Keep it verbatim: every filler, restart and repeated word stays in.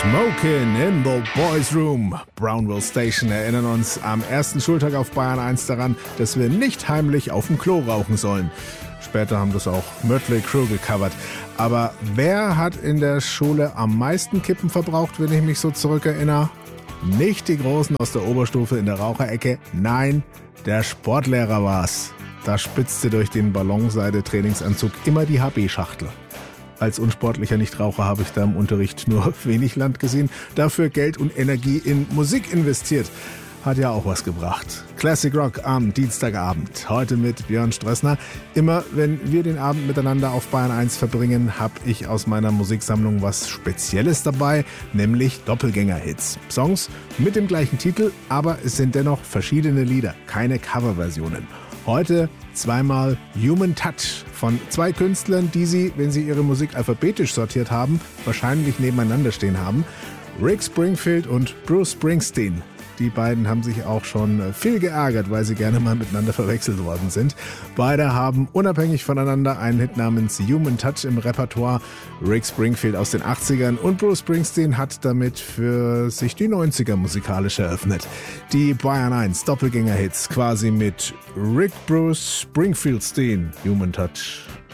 Smokin' in the Boys Room. Brownville Station erinnern uns am ersten Schultag auf Bayern eins daran, dass wir nicht heimlich auf dem Klo rauchen sollen. Später haben das auch Mötley Crüe gecovert. Aber wer hat in der Schule am meisten Kippen verbraucht, wenn ich mich so zurückerinnere? Nicht die Großen aus der Oberstufe in der Raucherecke, nein, der Sportlehrer war's. Da spitzte durch den Ballonseide-Trainingsanzug immer die H B-Schachtel. Als unsportlicher Nichtraucher habe ich da im Unterricht nur wenig Land gesehen, dafür Geld und Energie in Musik investiert. Hat ja auch was gebracht. Classic Rock am Dienstagabend. Heute mit Björn Strössner. Immer wenn wir den Abend miteinander auf Bayern eins verbringen, habe ich aus meiner Musiksammlung was Spezielles dabei, nämlich Doppelgänger-Hits. Songs mit dem gleichen Titel, aber es sind dennoch verschiedene Lieder, keine Coverversionen. Heute zweimal Human Touch von zwei Künstlern, die sie, wenn sie ihre Musik alphabetisch sortiert haben, wahrscheinlich nebeneinander stehen haben. Rick Springfield und Bruce Springsteen. Die beiden haben sich auch schon viel geärgert, weil sie gerne mal miteinander verwechselt worden sind. Beide haben unabhängig voneinander einen Hit namens Human Touch im Repertoire. Rick Springfield aus den achtzigern und Bruce Springsteen hat damit für sich die neunziger musikalisch eröffnet. Die Bayern eins Doppelgänger-Hits quasi mit Rick Bruce Springfield Steen, Human Touch.